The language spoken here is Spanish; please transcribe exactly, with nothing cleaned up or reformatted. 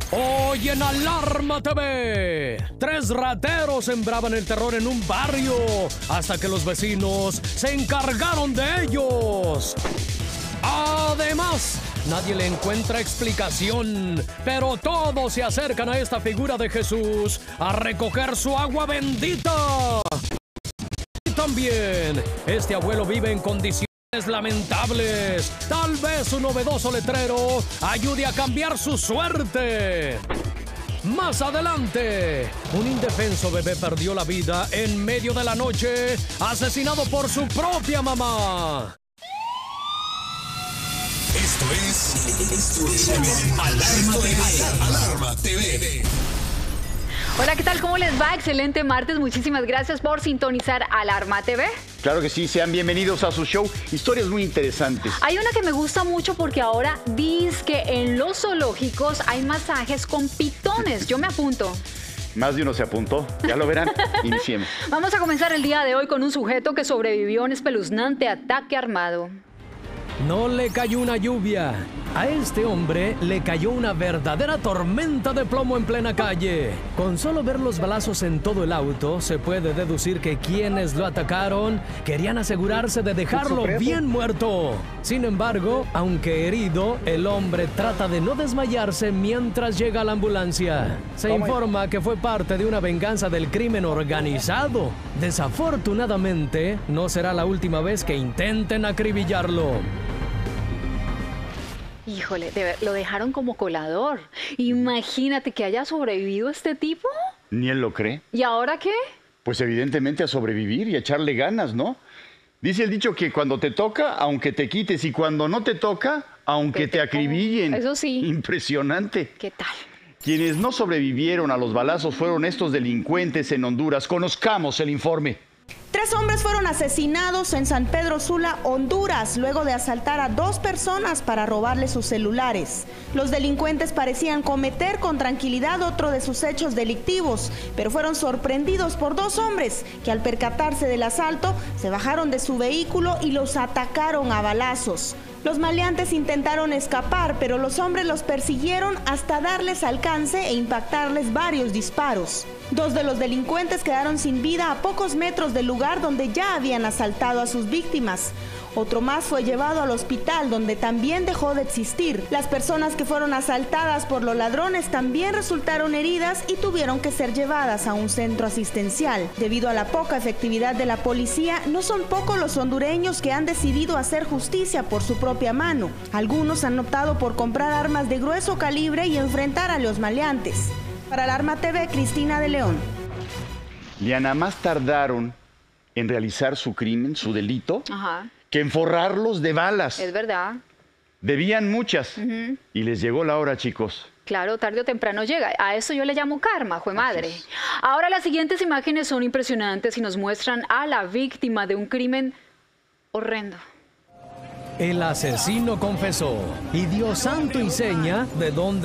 Hoy en Alarma T V, tres rateros sembraban el terror en un barrio hasta que los vecinos se encargaron de ellos. Además, nadie le encuentra explicación, pero todos se acercan a esta figura de Jesús a recoger su agua bendita. Y también, este abuelo vive en condiciones lamentables. Tal vez un novedoso letrero ayude a cambiar su suerte. Más adelante, un indefenso bebé perdió la vida en medio de la noche, asesinado por su propia mamá. Esto es, esto es Alarma T V. Alarma T V. Hola, ¿qué tal? ¿Cómo les va? Excelente martes. Muchísimas gracias por sintonizar Alarma T V. Claro que sí, sean bienvenidos a su show. Historias muy interesantes. Hay una que me gusta mucho porque ahora dice que en los zoológicos hay masajes con pitones. Yo me apunto. Más de uno se apuntó, ya lo verán. Iniciemos. Vamos a comenzar el día de hoy con un sujeto que sobrevivió a un espeluznante ataque armado. No le cayó una lluvia. A este hombre le cayó una verdadera tormenta de plomo en plena calle. Con solo ver los balazos en todo el auto, se puede deducir que quienes lo atacaron querían asegurarse de dejarlo bien muerto. Sin embargo, aunque herido, el hombre trata de no desmayarse mientras llega la ambulancia. Se informa que fue parte de una venganza del crimen organizado. Desafortunadamente, no será la última vez que intenten acribillarlo. Híjole, de ver, lo dejaron como colador. Imagínate que haya sobrevivido este tipo. Ni él lo cree. ¿Y ahora qué? Pues evidentemente a sobrevivir y a echarle ganas, ¿no? Dice el dicho que cuando te toca, aunque te quites, y cuando no te toca, aunque te, te acribillen. Eso sí. Impresionante. ¿Qué tal? Quienes no sobrevivieron a los balazos fueron estos delincuentes en Honduras. Conozcamos el informe. Tres hombres fueron asesinados en San Pedro Sula, Honduras, luego de asaltar a dos personas para robarles sus celulares. Los delincuentes parecían cometer con tranquilidad otro de sus hechos delictivos, pero fueron sorprendidos por dos hombres que al percatarse del asalto se bajaron de su vehículo y los atacaron a balazos. Los maleantes intentaron escapar, pero los hombres los persiguieron hasta darles alcance e impactarles varios disparos. Dos de los delincuentes quedaron sin vida a pocos metros del lugar donde ya habían asaltado a sus víctimas. Otro más fue llevado al hospital, donde también dejó de existir. Las personas que fueron asaltadas por los ladrones también resultaron heridas y tuvieron que ser llevadas a un centro asistencial. Debido a la poca efectividad de la policía, no son pocos los hondureños que han decidido hacer justicia por su propia mano. Algunos han optado por comprar armas de grueso calibre y enfrentar a los maleantes. Para Alarma T V, Cristina de León. Liana, más tardaron en realizar su crimen, su delito, Ajá. que en forrarlos de balas. Es verdad. Debían muchas. Uh-huh. Y les llegó la hora, chicos. Claro, tarde o temprano llega. A eso yo le llamo karma, jue madre. Ahora las siguientes imágenes son impresionantes y nos muestran a la víctima de un crimen horrendo. El asesino confesó y dio santo y seña de dónde